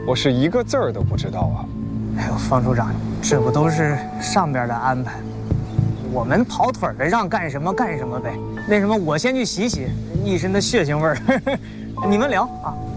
我是一个字儿都不知道啊。 哎呦，方处长，这不都是上边的安排？我们跑腿的让干什么干什么呗。那什么，我先去洗洗，一身的血腥味儿。你们聊啊。